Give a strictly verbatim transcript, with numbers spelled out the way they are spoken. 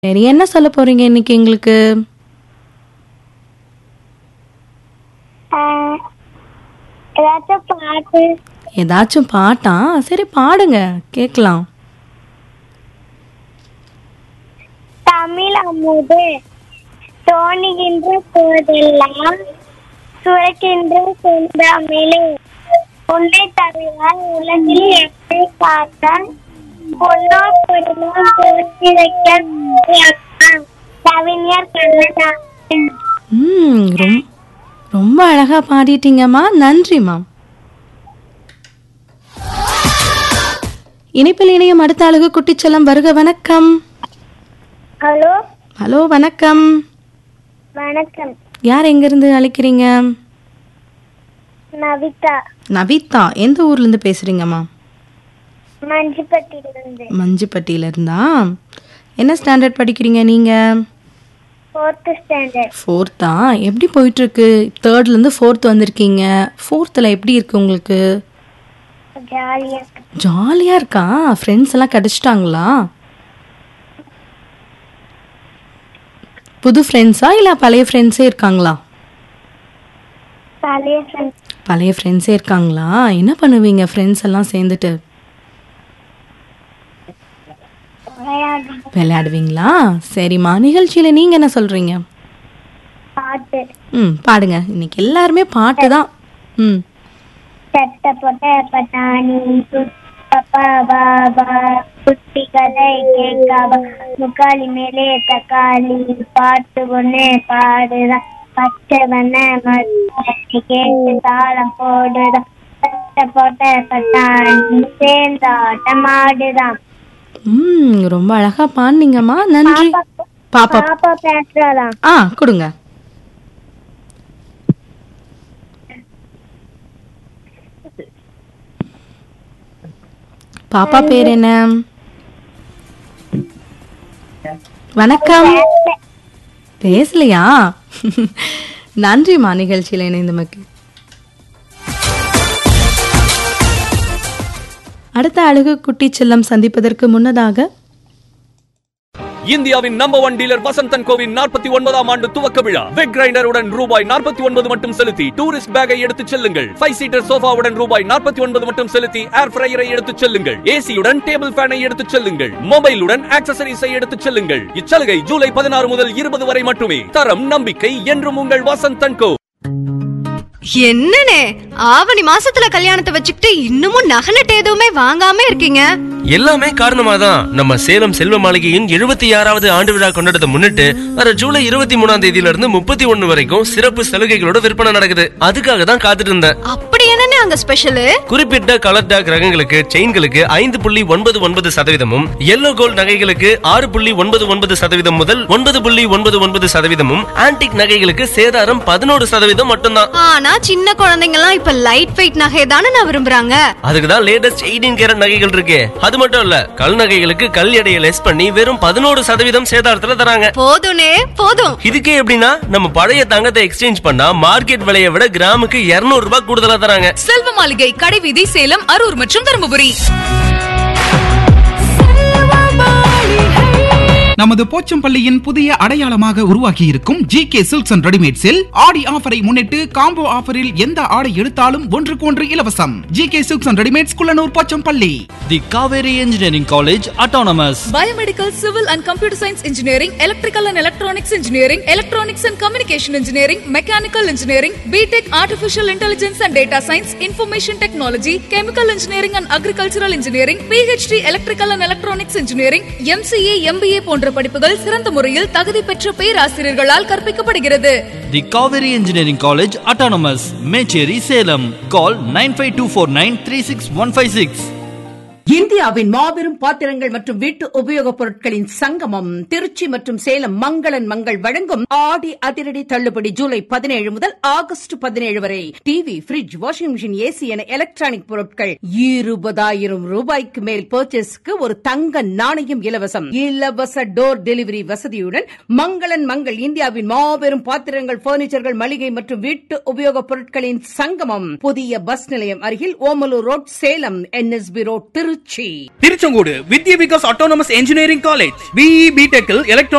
சரி, என்ன சொல்ல போறீங்க இன்னைக்கு எங்களுக்கு? ஆஹ், ஏதாச்சும் பாட்டு. ஏதாச்சும் பாட்டா? சரி பாடுங்க, கேட்கலாம். தமிழ் அமுது தோணுகின்ற போதெல்லாம் சுரக்கின்ற செந்தமிழே, உன்னை தவிர உலகில் எப்படி பார்த்த பொன்னோ பொருளோ போற்றி வைக்க கவிஞர் கண்ணதாசன். ம் ரொம் ரொம்ப அழகா பாடிட்டீங்கம்மா, நன்றிம்மா. இனிப்பில் இணையும் அடுத்த அழகு குட்டிச்செல்லம் வருக. வணக்கம். ஹலோ, ஹலோ, வணக்கம். வணக்கம். யார் எங்கிருந்து அழைக்கிறீங்க? நவிதா, நவிதா. எந்த ஊர்ல இருந்து பேசுறீங்கம்மா? மஞ்சுப்பட்டியிலிருந்து. மஞ்சுப்பட்டியில இருந்தா? என்ன ஸ்டாண்டர்ட் படிக்கிறீங்க நீங்க? Fourth standard. ஃபோர்த்தா? எப்படி போயிட்டு இருக்கு? தேர்ட்ல இருந்து ஃபோர்த் வந்திருக்கீங்க. ஃபோர்த்தில் எப்படி இருக்கு உங்களுக்கு? ஜாலியா இருக்கு. ஜாலியா இருக்கா? ஃப்ரெண்ட்ஸ் எல்லாம் கிடைச்சிட்டாங்களா? புது ஃப்ரெண்ட்ஸா இல்லை பழைய ஃப்ரெண்ட்ஸே இருக்காங்களா? பழைய friends. பழைய ஃப்ரெண்ட்ஸே இருக்காங்களா? என்ன பண்ணுவீங்க ஃப்ரெண்ட்ஸ் எல்லாம் சேர்ந்துட்டு? விளையாடுறோம். விளையாடுவீங்களா? சரிம்மா, நிகழ்ச்சியில் நீங்கள் என்ன சொல்கிறீங்க? பாட்டு. ம் பாடுங்க. இன்னைக்கு எல்லாருமே பாட்டு தான். ம் சட்ட போட்ட பட்டாணி பப்பா பாபா குட்டி கதை கேட்காபா முக்காலி மேலே தக்காளி பாட்டு ஒண்ணு பாடுதான் பச்சை வண்ண மத்தி கேட்டு தாளம் போடுதான் சட்ட போட்ட பட்டாணி சேர்ந்தாட்டம் ஆடுதான். ம் ரொம்ப அழகா பாடுனீங்கம்மா, நன்றி. பாப்பா பாப்பா பேசுறாதான். ஆ கொடுங்க. பாப்பா பேர் என்ன? வணக்கம். பேசலையா? நன்றிம்மா, நிகழ்ச்சியில் இணைந்தமைக்கு. அடுத்த அழகு குட்டி செல்லம் சந்திப்பதற்கு முன்னதாக இந்தியாவின் number one dealer Vasanthan CoWIN நாற்பத்தி ஒன்பதாம் ஆண்டு துவக்க விழா. வெக் கிரைண்டருடன் ரூபாய் நாற்பத்தி ஒன்பது மட்டும் செலுத்தி டூரிஸ்ட் பேக்கை எடுத்துச் செல்லுங்கள். ஃபைவ் சீட்டர் சோஃபாவுடன் ரூபாய் நாற்பத்தி ஒன்பது மட்டும் செலுத்தி ஏர் ஃப்ரையரை எடுத்துச் செல்லுங்கள். ஏசியுடன் டேபிள் ஃபேனை எடுத்துச் செல்லுங்கள். மொபைலுடன் ஆக்சசரிஸை எடுத்துச் செல்லுங்கள். இச்சலுகை ஜூலை பதினாறு முதல் இருபது வரை மட்டுமே. தரம் நம்பிக்கை என்றும் உங்கள் வசந்தன் கோ. என்னனே ஆவணி மாசத்துல கல்யாணத்தை வச்சுக்கிட்டு இன்னமும் நகை நட்டு எதுவுமே வாங்காம இருக்கீங்க? எல்லாமே காரணமாதான் நம்ம சேலம் செல்வ மாளிகையின் எழுபத்தி ஆறாவது ஆண்டு விழா கொண்டாடத்தை முன்னிட்டு வர ஜூலை இருபத்தி மூணாம் தேதியில இருந்து முப்பத்தி ஒண்ணு வரைக்கும் சிறப்பு சலுகைகளோட விற்பனை நடக்குது. அதுக்காக தான் காத்துட்டு இருந்தேன். அப்படி என்னனே அங்க ஸ்பெஷல்? குறிப்பிட்ட கலர் டாக் ரகங்களுக்கு செயின்களுக்கு ஐந்து புள்ளி ஒன்பது ஒன்பது சதவீதமும், எல்லோ கோல்ட் நகைகளுக்கு ஆறு புள்ளி ஒன்பது ஒன்பது சதவீதம் முதல் ஒன்பது புள்ளி ஒன்பது ஒன்பது சதவீதமும், ஆன்டிக் நகைகளுக்கு சேதாரம் பதினோரு சதவீதம் மட்டும்தான். ஆனா சின்ன குழந்தைங்க எல்லாம் இப்ப லைட் வெயிட் நகை தானே நான் விரும்புறாங்க. அதுக்குதான் லேட்டஸ்ட் எயிட்டீன் கேரட் நகைகள் இருக்கு. அது மட்டும் இல்ல, கல் நகைகளுக்கு கல் எடையை லெஸ் பண்ணி வெறும் பதினோரு சதவீதம் சேதாரத்துல தராங்க. போதும்னே போதும். இதுக்கே எப்படின்னா, நம்ம பழைய தங்கத்தை எக்ஸ்சேஞ்ச் பண்ணா மார்க்கெட் விலையை விட கிராமுக்கு இருநூறு ரூபாய் கூடுதலா தராங்க. செல்வ மாளிகை, கடைவீதி, சேலம், அரூர் மற்றும் தருமபுரி. நமது போச்சம்பள்ளியின் புதிய அடையாளமாக உருவாக்கி இருக்கும் ஜி கே சில்க்ஸ் அண்ட் ரெடிமேட்ஸில் ஆடி ஆஃபரை முன்னிட்டு காம்போ ஆஃபரில் எந்த ஆடை எடுத்தாலும் ஒன்றுக்கு ஒன்று இலவசம். G K silks and readymades, Kullanur, Pochampalli. The Kaveri engineering college autonomous. Biomedical, civil and computer science engineering, electrical and electronics engineering, electronics and communication engineering, mechanical engineering, BTech artificial intelligence and data science, information technology, chemical engineering and agricultural engineering, PhD electrical and electronics engineering, MCA, MBA போன்ற படிப்புகள் சிறந்த முறையில் தகுதி பெற்ற பேராசிரியர்களால் கற்பிக்கப்படுகிறது. தி Kaveri engineering college autonomous, Mecheri, Salem. Call nine five two four nine three six one five six. இந்தியாவின் மாபெரும் பாத்திரங்கள் மற்றும் வீட்டு உபயோகப் பொருட்களின் சங்கமம் திருச்சி மற்றும் சேலம் மங்களன் மங்கள் வழங்கும் ஆடி அதிரடி தள்ளுபடி ஜூலை பதினேழு முதல் ஆகஸ்ட் பதினேழு வரை. TV, bridge, washing machine, AC என எலக்ட்ரானிக் பொருட்கள் இருபதாயிரம் ரூபாய்க்கு மேல் பர்ச்சேஸ்க்கு ஒரு தங்க நாணயம் இலவசம். இலவச டோர் டெலிவரி வசதியுடன் மங்களன் மங்கள் இந்தியாவின் மாபெரும் பாத்திரங்கள், பர்னிச்சர்கள், மளிகை மற்றும் வீட்டு உபயோகப் பொருட்களின் சங்கமம். புதிய பஸ் நிலையம் அருகில் Omalur road, Salem. NSP road, Trichy. Tiruchengode Vidya Vikas autonomous engineering college BE பிடெக்கில் electronics